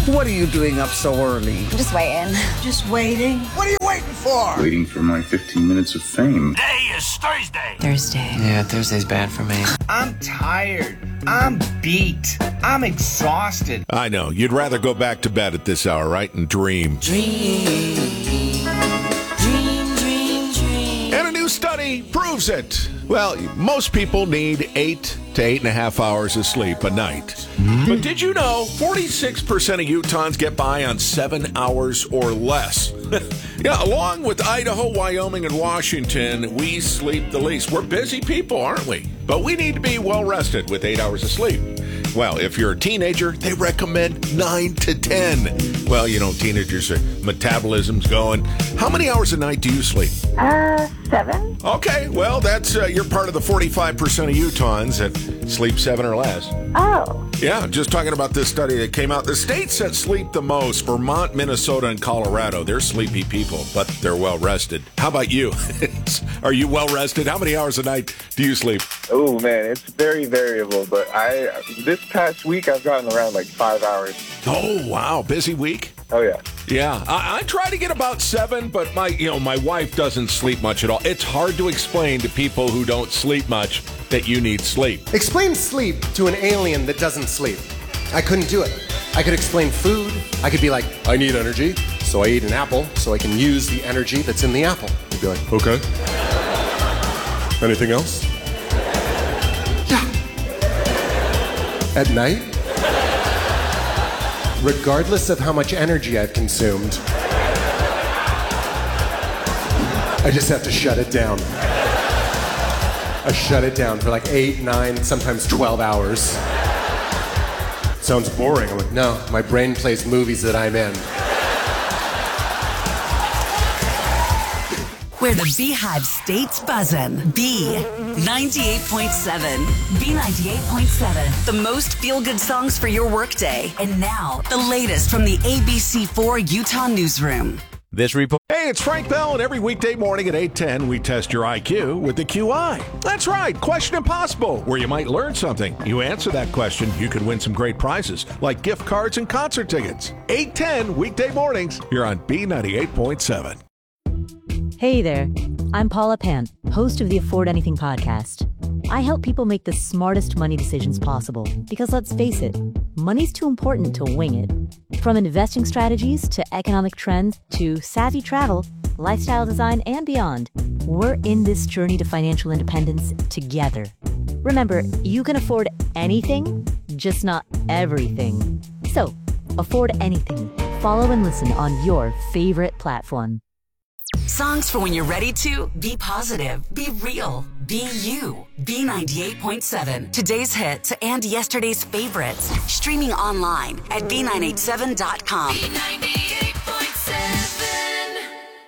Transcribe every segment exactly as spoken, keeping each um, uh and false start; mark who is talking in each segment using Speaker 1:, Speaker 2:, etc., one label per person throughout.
Speaker 1: What are you doing up so early?
Speaker 2: I'm just waiting.
Speaker 1: Just waiting?
Speaker 3: What are you waiting for?
Speaker 4: Waiting for my fifteen minutes of fame.
Speaker 3: Today is Thursday.
Speaker 2: Thursday.
Speaker 5: Yeah, Thursday's bad for me.
Speaker 3: I'm tired. I'm beat. I'm exhausted.
Speaker 6: I know. You'd rather go back to bed at this hour, right? And dream.
Speaker 5: Dream. Dream, dream, dream.
Speaker 6: And a new study proves it. Well, most people need eight to eight and a half hours of sleep a night. Mm-hmm. But did you know forty-six percent of Utahns get by on seven hours or less? Yeah, along with Idaho, Wyoming, and Washington, we sleep the least. We're busy people, aren't we? But we need to be well rested with eight hours of sleep. Well, if you're a teenager, they recommend nine to ten. Well, you know, teenagers, their metabolism's going. How many hours a night do you sleep?
Speaker 7: Uh, seven.
Speaker 6: Okay, well, that's uh, you're part of the forty-five percent of Utahns that sleep seven or less.
Speaker 7: Oh.
Speaker 6: Yeah, just talking about this study that came out. The states that sleep the most, Vermont, Minnesota, and Colorado, they're sleepy people, but they're well rested. How about you? Are you well rested? How many hours a night do you sleep?
Speaker 8: Oh, man, it's very variable, but I this past week I've gotten around like five hours.
Speaker 6: Oh, wow. Busy week?
Speaker 8: Oh, yeah.
Speaker 6: Yeah, I, I try to get about seven, but my, you know, my wife doesn't sleep much at all. It's hard to explain to people who don't sleep much that you need sleep.
Speaker 9: Explain sleep to an alien that doesn't sleep. I couldn't do it. I could explain food. I could be like, I need energy, so I eat an apple so I can use the energy that's in the apple. You'd be like, okay. Anything else? Yeah. At night, regardless of how much energy I've consumed, I just have to shut it down. I shut it down for like eight, nine, sometimes twelve hours. Sounds boring. I'm like, no, my brain plays movies that I'm in.
Speaker 10: Where the Beehive stays buzzin'. B ninety-eight point seven. B ninety-eight point seven. The most feel-good songs for your workday. And now, the latest from the A B C four Utah Newsroom.
Speaker 6: This report. Hey, it's Frank Bell, and every weekday morning at eight ten, we test your I Q with the Q I. That's right, Question Impossible, where you might learn something. You answer that question, you could win some great prizes, like gift cards and concert tickets. eight ten, weekday mornings, you're on B ninety-eight point seven.
Speaker 11: Hey there, I'm Paula Pant, host of the Afford Anything podcast. I help people make the smartest money decisions possible because, let's face it, money's too important to wing it. From investing strategies to economic trends to savvy travel, lifestyle design, and beyond, we're in this journey to financial independence together. Remember, you can afford anything, just not everything. So, afford anything. Follow and listen on your favorite platform.
Speaker 10: Songs for when you're ready to be positive, be real, be you. B ninety-eight point seven. Today's hits and yesterday's favorites. Streaming online at B nine eighty-seven dot com. B ninety-eight point seven.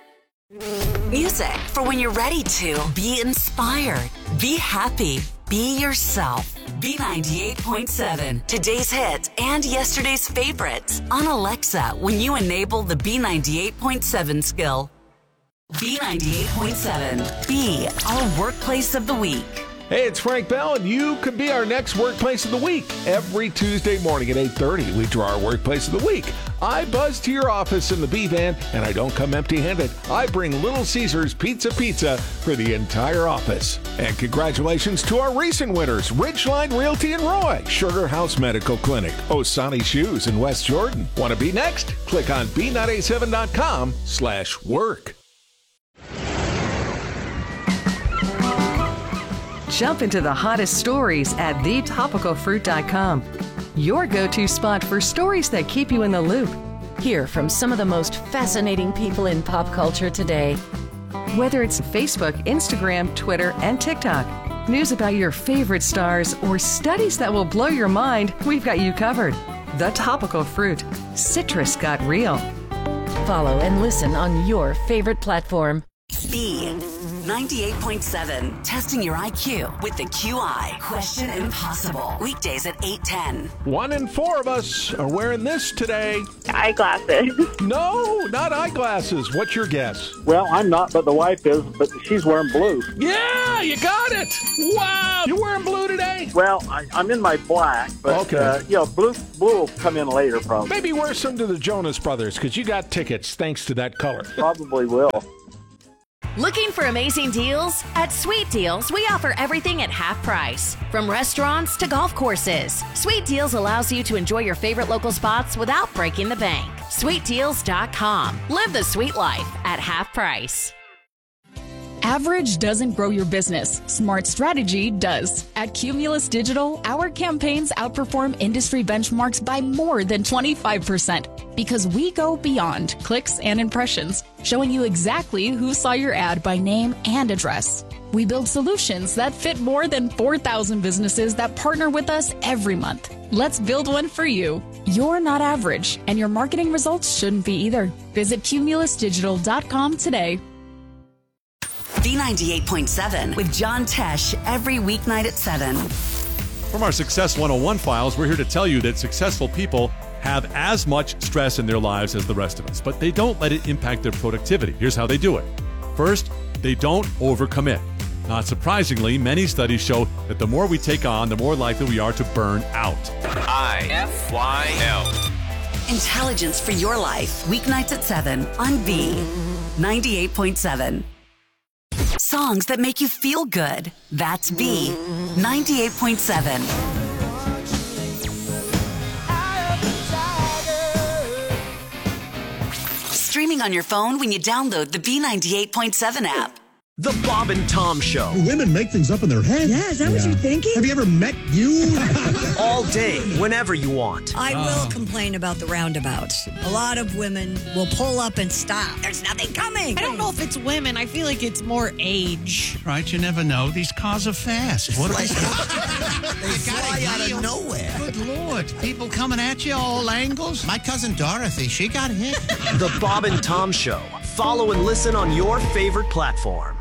Speaker 10: Music for when you're ready to be inspired, be happy, be yourself. B ninety-eight point seven. Today's hits and yesterday's favorites on Alexa when you enable the B ninety-eight point seven skill. B ninety-eight point seven. Be our workplace of the week.
Speaker 6: Hey, it's Frank Bell, and you could be our next Workplace of the Week. Every Tuesday morning at eight thirty, we draw our Workplace of the Week. I buzz to your office in the B-Van, and I don't come empty-handed. I bring Little Caesars Pizza Pizza for the entire office. And congratulations to our recent winners, Ridgeline Realty in Roy, Sugar House Medical Clinic, Osani Shoes in West Jordan. Want to be next? Click on B nine eighty-seven dot com slash work.
Speaker 12: Jump into the hottest stories at the topical fruit dot com. Your go-to spot for stories that keep you in the loop.
Speaker 13: Hear from some of the most fascinating people in pop culture today.
Speaker 12: Whether it's Facebook, Instagram, Twitter, and TikTok, news about your favorite stars, or studies that will blow your mind, we've got you covered. The Topical Fruit. Citrus got real.
Speaker 13: Follow and listen on your favorite platform.
Speaker 10: B ninety-eight point seven. Testing your I Q with the Q I. Question Impossible. Weekdays at eight ten.
Speaker 6: One in four of us are wearing this today.
Speaker 7: Eyeglasses.
Speaker 6: No, not eyeglasses. What's your guess?
Speaker 14: Well, I'm not, but the wife is, but she's wearing blue.
Speaker 6: Yeah, Yeah, you got it. Wow. You wearing blue today?
Speaker 2: Well, I, I'm in my black, but,
Speaker 6: Okay.
Speaker 2: uh, you know, blue, blue will come in later, probably.
Speaker 6: Maybe wear some to the Jonas Brothers, because you got tickets thanks to that color.
Speaker 2: Probably will.
Speaker 13: Looking for amazing deals? At Sweet Deals, we offer everything at half price. From restaurants to golf courses, Sweet Deals allows you to enjoy your favorite local spots without breaking the bank. sweet deals dot com. Live the sweet life at half price.
Speaker 14: Average doesn't grow your business. Smart strategy does. At Cumulus Digital, our campaigns outperform industry benchmarks by more than twenty-five percent because we go beyond clicks and impressions, showing you exactly who saw your ad by name and address. We build solutions that fit more than four thousand businesses that partner with us every month. Let's build one for you. You're not average, and your marketing results shouldn't be either. Visit cumulus digital dot com today.
Speaker 10: B ninety-eight point seven with John Tesh every weeknight at seven.
Speaker 15: From our Success one oh one files, we're here to tell you that successful people have as much stress in their lives as the rest of us, but they don't let it impact their productivity. Here's how they do it. First, they don't overcommit. Not surprisingly, many studies show that the more we take on, the more likely we are to burn out.
Speaker 3: I F Y L.
Speaker 10: Intelligence for your life, weeknights at seven on B ninety-eight point seven. Songs that make you feel good. That's B ninety-eight point seven. Streaming on your phone when you download the B ninety-eight point seven app.
Speaker 16: The Bob and Tom Show.
Speaker 17: Do women make things up in their head?
Speaker 18: Yeah, is that what you're thinking?
Speaker 17: Have you ever met you?
Speaker 16: All day, whenever you want.
Speaker 18: I will complain about the roundabouts. A lot of women will pull up and stop. There's nothing coming.
Speaker 19: I don't know if it's women. I feel like it's more age.
Speaker 20: Right, you never know. These cars are fast. What are they?
Speaker 21: They fly out of nowhere.
Speaker 20: Good Lord. People coming at you all angles. My cousin Dorothy, she got hit.
Speaker 16: The Bob and Tom Show. Follow and listen on your favorite platform.